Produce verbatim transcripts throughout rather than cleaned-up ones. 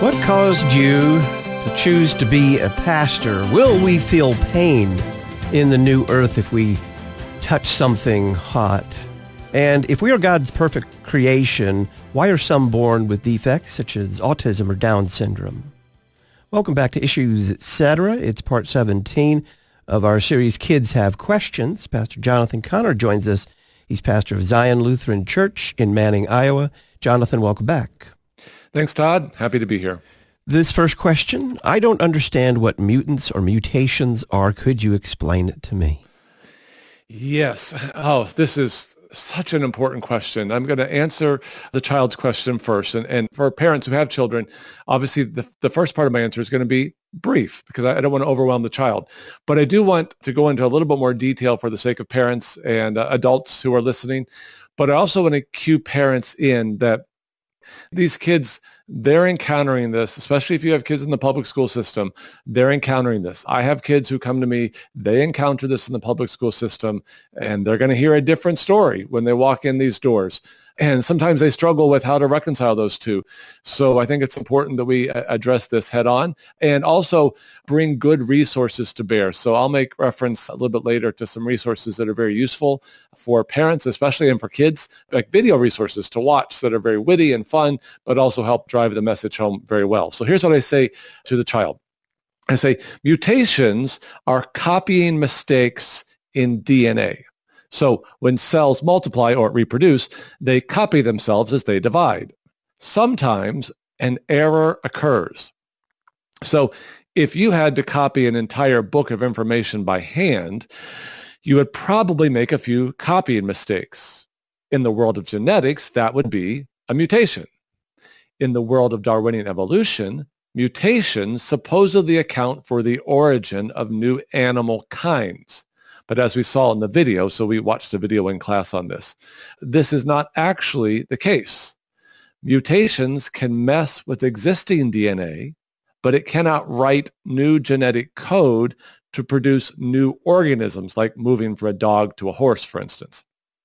What caused you to choose to be a pastor? Will we feel pain in the new earth if we touch something hot? And if we are God's perfect creation, why are some born with defects such as autism or Down syndrome? Welcome back to Issues, et cetera. It's part seventeen of our series, Kids Have Questions. Pastor Jonathan Conner joins us. He's pastor of Zion Lutheran Church in Manning, Iowa. Jonathan, welcome back. Thanks, Todd. Happy to be here. This first question, I don't understand what mutants or mutations are. Could you explain it to me? Yes. Oh, this is such an important question. I'm going to answer the child's question first. And, and for parents who have children, obviously the, the first part of my answer is going to be brief because I, I don't want to overwhelm the child. But I do want to go into a little bit more detail for the sake of parents and uh, adults who are listening. But I also want to cue parents in that these kids, they're encountering this, especially if you have kids in the public school system, they're encountering this. I have kids who come to me, they encounter this in the public school system, and they're going to hear a different story when they walk in these doors. And sometimes they struggle with how to reconcile those two. So I think it's important that we address this head on and also bring good resources to bear. So I'll make reference a little bit later to some resources that are very useful for parents, especially, and for kids, like video resources to watch that are very witty and fun, but also help drive the message home very well. So here's what I say to the child. I say, mutations are copying mistakes in D N A. So when cells multiply or reproduce, they copy themselves as they divide. Sometimes an error occurs. So if you had to copy an entire book of information by hand, you would probably make a few copying mistakes. In the world of genetics, that would be a mutation. In the world of Darwinian evolution, mutations supposedly account for the origin of new animal kinds. But as we saw in the video, so we watched a video in class on this, this is not actually the case. Mutations can mess with existing D N A, but it cannot write new genetic code to produce new organisms, like moving from a dog to a horse, for instance.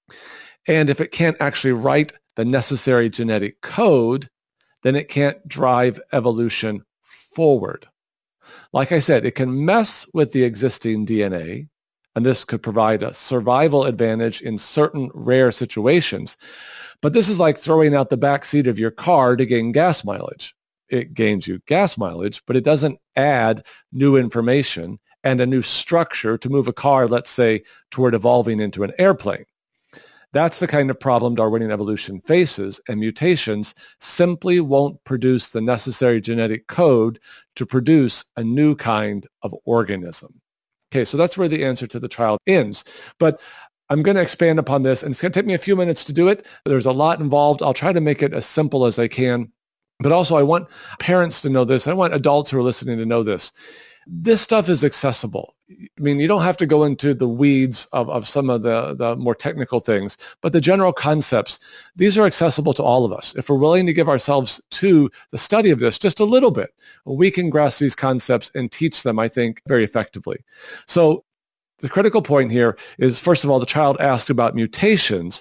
And if it can't actually write the necessary genetic code, then it can't drive evolution forward. Like I said, it can mess with the existing D N A, and this could provide a survival advantage in certain rare situations. But this is like throwing out the back seat of your car to gain gas mileage. It gains you gas mileage, but it doesn't add new information and a new structure to move a car, let's say, toward evolving into an airplane. That's the kind of problem Darwinian evolution faces, and mutations simply won't produce the necessary genetic code to produce a new kind of organism. Okay, so that's where the answer to the child ends. But I'm going to expand upon this, and it's going to take me a few minutes to do it. There's a lot involved. I'll try to make it as simple as I can. But also, I want parents to know this. I want adults who are listening to know this. This stuff is accessible. I mean, you don't have to go into the weeds of, of some of the, the more technical things, but the general concepts, these are accessible to all of us. If we're willing to give ourselves to the study of this just a little bit, we can grasp these concepts and teach them, I think, very effectively. So the critical point here is, first of all, the child asked about mutations,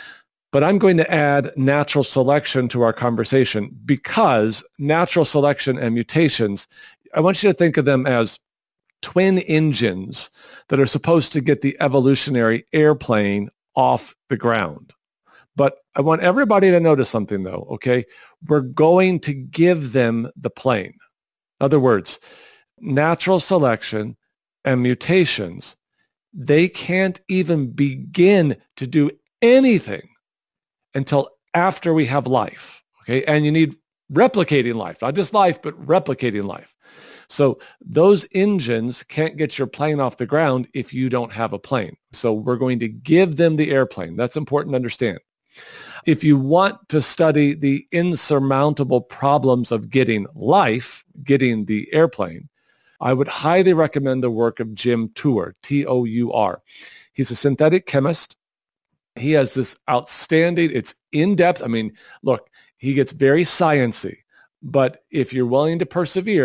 but I'm going to add natural selection to our conversation because natural selection and mutations, I want you to think of them as twin engines that are supposed to get the evolutionary airplane off the ground. But I want everybody to notice something, though, okay? We're going to give them the plane. In other words, natural selection and mutations, they can't even begin to do anything until after we have life, okay? And you need replicating life, not just life, but replicating life. So those engines can't get your plane off the ground if you don't have a plane. So we're going to give them the airplane. That's important to understand. If you want to study the insurmountable problems of getting life, getting the airplane, I would highly recommend the work of Jim Tour, T O U R. He's a synthetic chemist. He has this outstanding, it's in-depth. I mean, look, he gets very sciencey, but if you're willing to persevere,